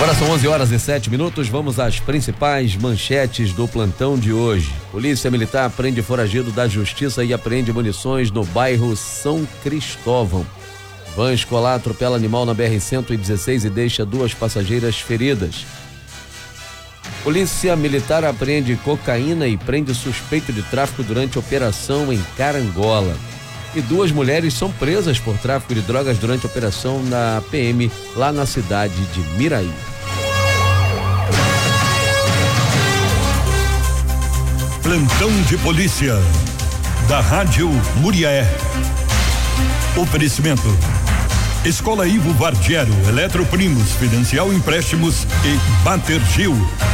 Agora são 11h07. Vamos às principais manchetes do plantão de hoje. Polícia Militar prende foragido da Justiça e apreende munições no bairro São Cristóvão. Van escolar atropela animal na BR-116 e deixa 2 passageiras feridas. Polícia Militar apreende cocaína e prende suspeito de tráfico durante operação em Carangola. E 2 mulheres são presas por tráfico de drogas durante operação na PM, lá na cidade de Miraí. Plantão de polícia da Rádio Muriaé. Oferecimento: Escola Ivo Vardiero, Eletroprimos, Financial Empréstimos e Batergil.